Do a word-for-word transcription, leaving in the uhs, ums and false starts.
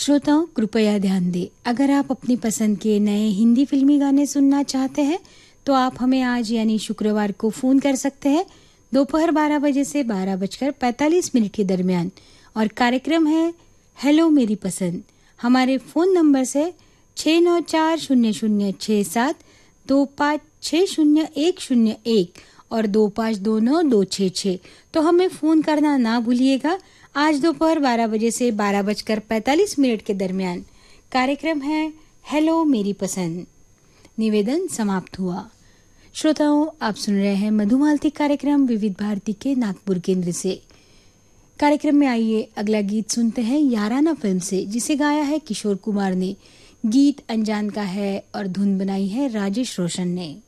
श्रोताओं कृपया ध्यान दें, अगर आप अपनी पसंद के नए हिंदी फिल्मी गाने सुनना चाहते हैं तो आप हमें आज यानी शुक्रवार को फ़ोन कर सकते हैं दोपहर बारह बजे से बारह बजकर पैंतालीस मिनट के दरमियान। और कार्यक्रम है हेलो मेरी पसंद। हमारे फ़ोन नंबर से छः नौ चार शून्य शून्य छः सात दो पाँच छः शून्य एक शून्य एक और दो पाँच दो नौ दो छः छः। तो हमें फ़ोन करना ना भूलिएगा। आज दोपहर बारह बजे से बारह बजकर पैंतालीस मिनट के दरमियान कार्यक्रम है हेलो मेरी पसंद। निवेदन समाप्त हुआ। श्रोताओं, आप सुन रहे हैं मधुमालती कार्यक्रम विविध भारती के नागपुर केंद्र से। कार्यक्रम में आइए अगला गीत सुनते हैं याराना फिल्म से, जिसे गाया है किशोर कुमार ने। गीत अनजान का है और धुन बनाई है राजेश रोशन ने।